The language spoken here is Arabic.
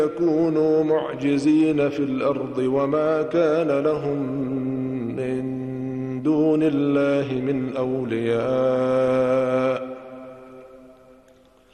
يكونوا معجزين في الأرض وما كان لهم من دون الله من أولياء